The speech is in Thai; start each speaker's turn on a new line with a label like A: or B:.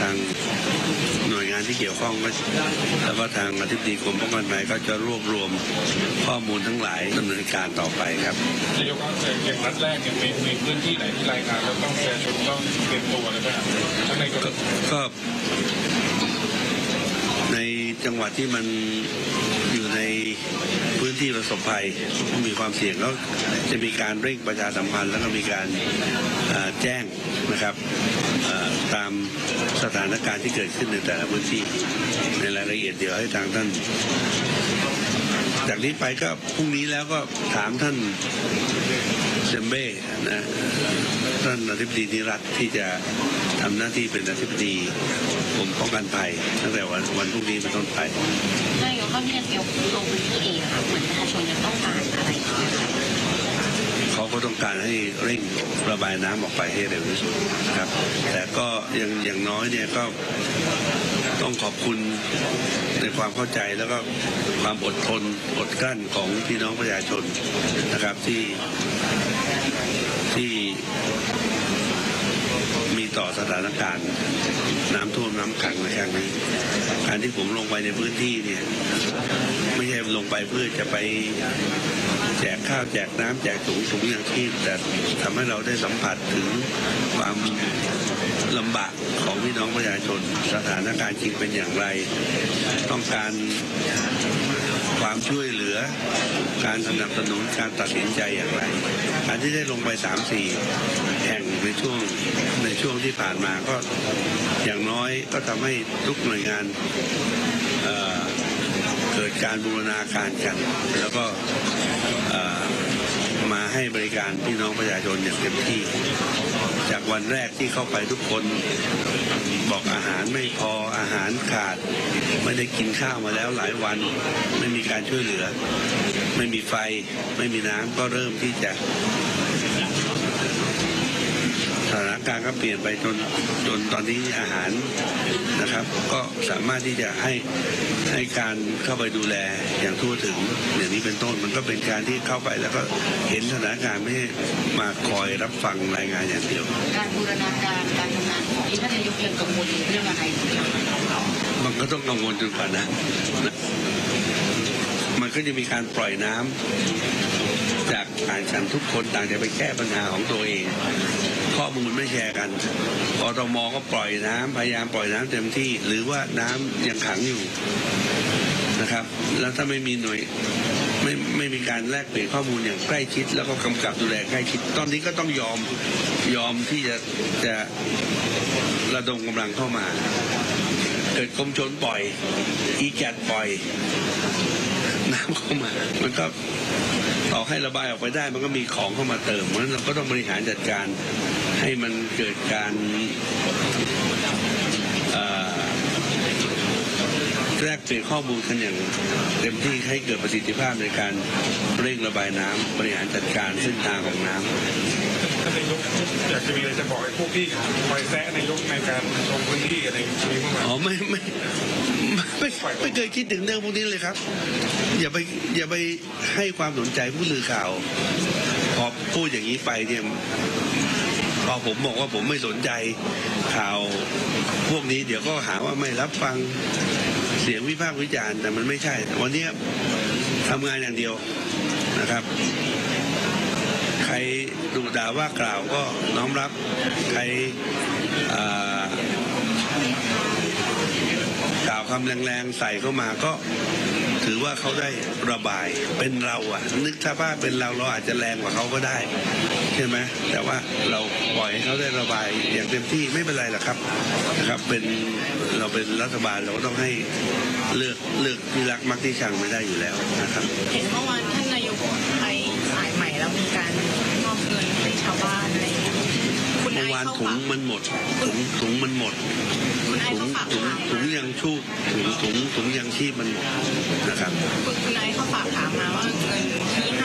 A: างหน่วยงานที่เกี่ยวข้องแล้วก็ทางอธิบดีกรมป้องกันภัยก็จะรวบรวมข้อมูลทั้งหลายดำเนินการต่อไปครับ
B: นายกครับอย่างนัดแรกเนี่ยมีพื้นที่ไหนที่รายงานแล้วต้องประชาชนต้องเตรียมตัวอะไรบ้างทั้งใน
A: ก็ในจังหวัดที่มันอยู่ในพื้นที่ประสบภัยมีความเสี่ยงแล้วจะมีการเร่งประชาสัมพันธ์แล้วก็มีการแจ้งนะครับตามสถานการณ์ที่เกิดขึ้นในแต่ละพื้นที่ในรายละเอียดเดี๋ยวให้ทางท่านจากนี้ไปก็พรุ่งนี้แล้วก็ถามท่านเซมเบ้นะท่านอธิบดีนิรัตน์ที่จะทำหน้าที่เป็นอธิบดีกรมป้องกันภัยตั้งแต่วันพรุ่งนี้เป็นต้นไป
C: นายกก็เนี่ยยกลงพื้นที่เองค่ะเหมือนประชาชนยังต้องการอะไรนะคะ
A: เขาก็ต้องการให้เร่งระบายน้ำออกไปให้เร็วที่สุดครับแต่ก็อย่างน้อยเนี่ยก็ต้องขอบคุณในความเข้าใจแล้วก็ความอดทนอดกลั้นของพี่น้องประชาชนนะครับที่มีต่อสถานการณ์น้ำท่วมน้ำขังในครั้งนี้การที่ผมลงไปในพื้นที่เนี่ยไม่ใช่ลงไปเพื่อจะไปแจกข้าวแจกน้ำแจกถุงยางชีพแต่ทำให้เราได้สัมผัสถึงความลำบากของพี่น้องประชาชนสถานการณ์จริงเป็นอย่างไรต้องการความช่วยเหลือการสนับสนุนการตัดสินใจอย่างไรการที่ได้ลงไป 3-4 แห่งในช่วงที่ผ่านมาก็อย่างน้อยก็ทำให้ทุกหน่วยงานเกิดการบูรณาการกันแล้วก็มาให้บริการพี่น้องประชาชนอย่างเต็มที่จากวันแรกที่เข้าไปทุกคนบอกอาหารไม่พออาหารขาดไม่ได้กินข้าวมาแล้วหลายวันไม่มีการช่วยเหลือไม่มีไฟไม่มีน้ำก็เริ่มที่จะสถานการณ์ก็เปลี่ยนไปจนตอนนี้อาหารนะครับก็สามารถที่จะให้การเข้าไปดูแลอย่างทั่วถึงอย่างนี้เป็นต้นมันก็เป็นการที่เข้าไปแล้วก็เห็นสถานการณ์ไม่ให้มาคอยรับฟังรายงานอย่างเดียว
C: การบูรณาการการทำงานของท่านนายกยังกังวลเรื่องอะไร
A: มันก็ต้องกังวลจนกว่านะมันก็จะมีการปล่อยน้ำจากต่างกันทุกคนต่างจะไปแก้ปัญหาของตัวเองข้อมูลไม่แชร์กันปตม.ก็ปล่อยน้ำพยายามปล่อยน้ำเต็มที่หรือว่าน้ำยังขังอยู่นะครับแล้วถ้าไม่มีหน่วยไม่มีการแลกเปลี่ยนข้อมูลอย่างใกล้ชิดแล้วก็กำกับดูแลใกล้ชิดตอนนี้ก็ต้องยอมที่จะระดมกำลังเข้ามาเกิดกรมชลปล่อยอีแกดปล่อยน้ำเข้ามามันก็ต่อให้ระบายออกไปได้มันก็มีของเข้ามาเติมเพราะฉะนั้นเราก็ต้องบริหารจัดการให้มันเกิดการแลกเปลี่ยนข้อมูลกันอย่างเต็มที่ให้เกิดประสิทธิภาพในการเร่งระบายน้ำบริหารจัดการเส้นทางของน้ำ
B: ท่านนายกอยากจะมีอะไรจะบอกให้พวกที่คอยแซะนายกในการลงพื้นที่อะไรนี้บ้าง
A: อ๋อไม่เคยคิดถึงเรื่องพวกนี้เลยครับอย่าไปให้ความสนใจผู้สื่อข่าวพอพูดอย่างนี้ไปเนี่ยพอผมบอกว่าผมไม่สนใจข่าวพวกนี้เดี๋ยวก็หาว่าไม่รับฟังเสียงวิพากษ์วิจารณ์แต่มันไม่ใช่วันนี้ทำงานอย่างเดียวนะครับใครดุด่าว่ากล่าวก็น้อมรับใครกล่าวคำแรงๆใส่เข้ามาก็ถือว่าเขาได้ระบายเป็นเราอ่ะนึกถ้าว่าเป็นเราอาจจะแรงกว่าเขาก็ได้ใช่ไหมแต่ว่าเราปล่อยให้เขาได้ระบายอย่างเต็มที่ไม่เป็นไรหรอกครับนะครับเราเป็นรัฐบาลเราก็ต้องให้เลือกที่รักมักที่ชังไม่ได้อยู่แล้วนะครับ
C: เห็นเมื่อวานท่านนายกไปสายใหม่แล้วมีการมอบเงินให้ชาวบ้านอะไรอย่างเงี้ย
A: เมื่อวานถุงมันหมดถุงมันหมดถุงยังชูบถุงยังชีพมันหมดนะครับ
C: คุณนายเขาฝากถามมาว่าเงินที่ให้